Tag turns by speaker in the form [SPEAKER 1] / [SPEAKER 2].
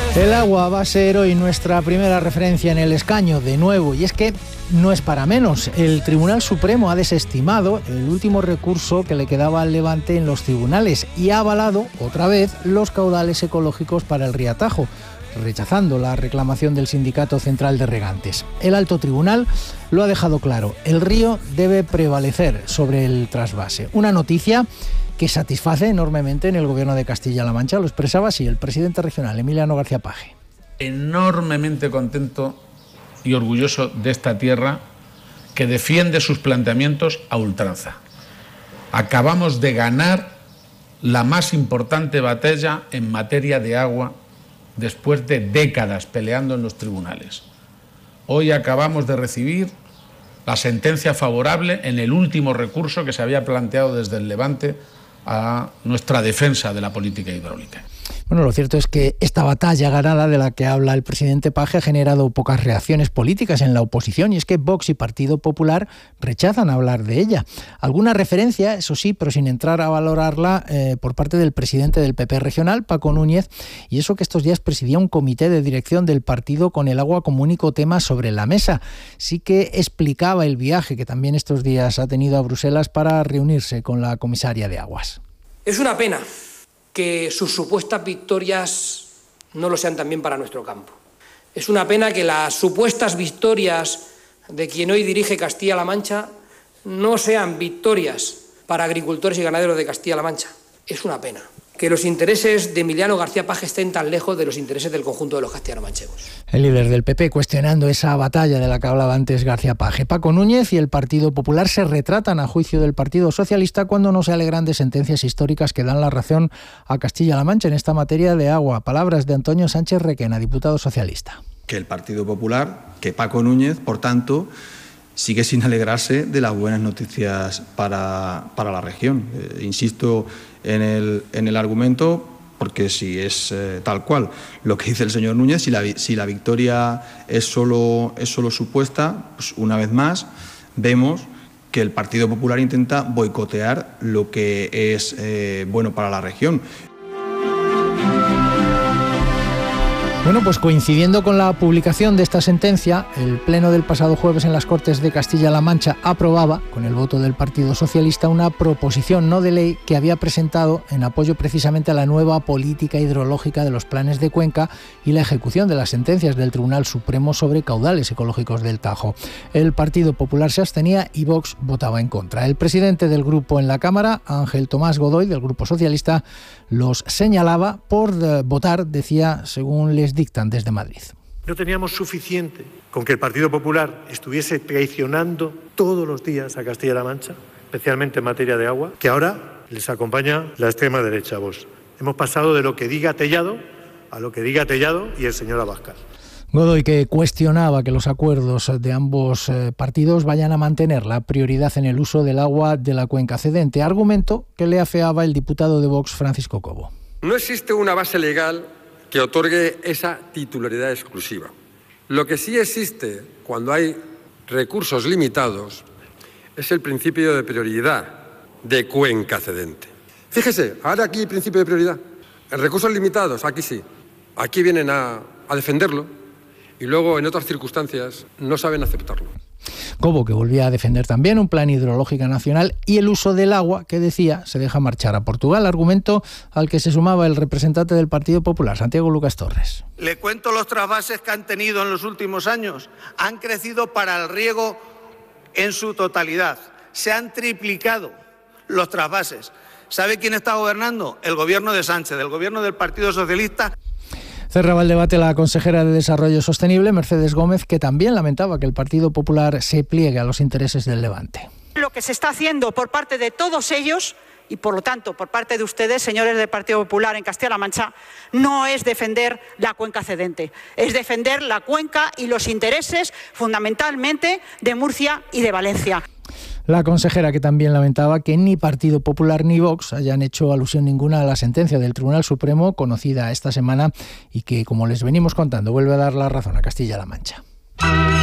[SPEAKER 1] El agua va a ser hoy nuestra primera referencia en el escaño, de nuevo, y es que no es para menos. El Tribunal Supremo ha desestimado el último recurso que le quedaba al Levante en los tribunales y ha avalado, otra vez, los caudales ecológicos para el río Tajo, rechazando la reclamación del Sindicato Central de Regantes. El alto tribunal lo ha dejado claro: el río debe prevalecer sobre el trasvase. Una noticia que satisface enormemente en el Gobierno de Castilla-La Mancha. Lo expresaba así el presidente regional, Emiliano García Paje.
[SPEAKER 2] Enormemente contento y orgulloso de esta tierra que defiende sus planteamientos a ultranza. Acabamos de ganar la más importante batalla en materia de agua después de décadas peleando en los tribunales. Hoy acabamos de recibir la sentencia favorable en el último recurso que se había planteado desde el Levante a nuestra defensa de la política hidráulica.
[SPEAKER 1] Bueno, lo cierto es que esta batalla ganada de la que habla el presidente Paje ha generado pocas reacciones políticas en la oposición, y es que Vox y Partido Popular rechazan hablar de ella. Alguna referencia, eso sí, pero sin entrar a valorarla, por parte del presidente del PP regional, Paco Núñez, y eso que estos días presidía un comité de dirección del partido con el agua como único tema sobre la mesa. Sí que explicaba el viaje que también estos días ha tenido a Bruselas para reunirse con la comisaria de Aguas.
[SPEAKER 3] Es una pena que sus supuestas victorias no lo sean también para nuestro campo. Es una pena que las supuestas victorias de quien hoy dirige Castilla-La Mancha no sean victorias para agricultores y ganaderos de Castilla-La Mancha. Es una pena que los intereses de Emiliano García Paje estén tan lejos de los intereses del conjunto de los castellano-manchegos.
[SPEAKER 1] El líder del PP cuestionando esa batalla de la que hablaba antes García Paje. Paco Núñez y el Partido Popular se retratan a juicio del Partido Socialista cuando no se alegran de sentencias históricas que dan la razón a Castilla-La Mancha en esta materia de agua. Palabras de Antonio Sánchez Requena, diputado socialista.
[SPEAKER 4] Que el Partido Popular, que Paco Núñez, por tanto, sigue sin alegrarse de las buenas noticias para la región. Insisto en el argumento, porque si es tal cual lo que dice el señor Núñez, si la victoria es solo supuesta, pues una vez más vemos que el Partido Popular intenta boicotear lo que es bueno para la región.
[SPEAKER 1] Bueno, pues coincidiendo con la publicación de esta sentencia, el pleno del pasado jueves en las Cortes de Castilla-La Mancha aprobaba, con el voto del Partido Socialista, una proposición no de ley que había presentado en apoyo precisamente a la nueva política hidrológica de los planes de cuenca y la ejecución de las sentencias del Tribunal Supremo sobre caudales ecológicos del Tajo. El Partido Popular se abstenía y Vox votaba en contra. El presidente del grupo en la Cámara, Ángel Tomás Godoy, del Grupo Socialista, los señalaba por votar, decía, según les dictan desde Madrid.
[SPEAKER 5] No teníamos suficiente con que el Partido Popular estuviese traicionando todos los días a Castilla-La Mancha, especialmente en materia de agua, que ahora les acompaña la extrema derecha, Vox. Hemos pasado de lo que diga Tellado a lo que diga Tellado y el señor Abascal.
[SPEAKER 1] Godoy, que cuestionaba que los acuerdos de ambos partidos vayan a mantener la prioridad en el uso del agua de la cuenca cedente, argumento que le afeaba el diputado de Vox, Francisco Cobo.
[SPEAKER 6] No existe una base legal que otorgue esa titularidad exclusiva. Lo que sí existe cuando hay recursos limitados es el principio de prioridad de cuenca cedente. Fíjese, ahora aquí hay principio de prioridad. En recursos limitados, aquí sí. Aquí vienen a defenderlo y luego en otras circunstancias no saben aceptarlo.
[SPEAKER 1] Cobo, que volvía a defender también un plan hidrológico nacional y el uso del agua, que decía se deja marchar a Portugal, argumento al que se sumaba el representante del Partido Popular, Santiago Lucas Torres.
[SPEAKER 7] Le cuento los trasvases que han tenido en los últimos años. Han crecido para el riego en su totalidad. Se han triplicado los trasvases. ¿Sabe quién está gobernando? El gobierno de Sánchez, el gobierno del Partido Socialista.
[SPEAKER 1] Cerraba el debate la consejera de Desarrollo Sostenible, Mercedes Gómez, que también lamentaba que el Partido Popular se pliegue a los intereses del Levante.
[SPEAKER 8] Lo que se está haciendo por parte de todos ellos y, por lo tanto, por parte de ustedes, señores del Partido Popular en Castilla-La Mancha, no es defender la cuenca cedente, es defender la cuenca y los intereses fundamentalmente de Murcia y de Valencia.
[SPEAKER 1] La consejera, que también lamentaba que ni Partido Popular ni Vox hayan hecho alusión ninguna a la sentencia del Tribunal Supremo conocida esta semana y que, como les venimos contando, vuelve a dar la razón a Castilla-La Mancha.